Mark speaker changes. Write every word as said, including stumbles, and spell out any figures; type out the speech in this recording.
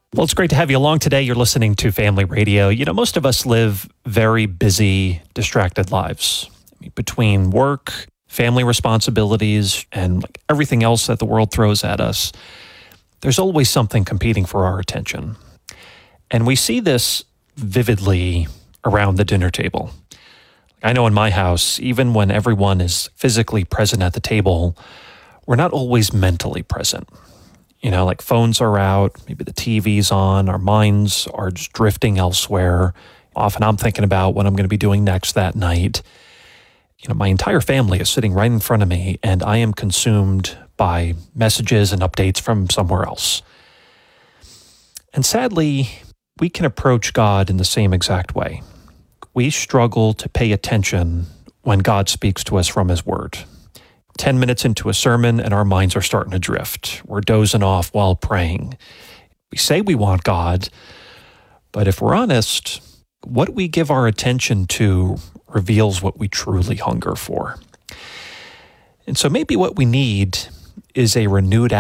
Speaker 1: Well, it's great to have you along today. You're listening to Family Radio. You know, most of us live very busy, distracted lives. I mean, between work, family responsibilities, and like everything else that the world throws at us, there's always something competing for our attention. And we see this vividly around the dinner table. I know in my house, even when everyone is physically present at the table, we're not always mentally present. You know, like phones are out, maybe the T V's on, our minds are just drifting elsewhere. Often I'm thinking about what I'm going to be doing next that night. You know, my entire family is sitting right in front of me, and I am consumed by messages and updates from somewhere else. And sadly, we can approach God in the same exact way. We struggle to pay attention when God speaks to us from His Word. Ten minutes into a sermon and our minds are starting to drift. We're dozing off while praying. We say we want God, but if we're honest, what we give our attention to reveals what we truly hunger for. And so maybe what we need is a renewed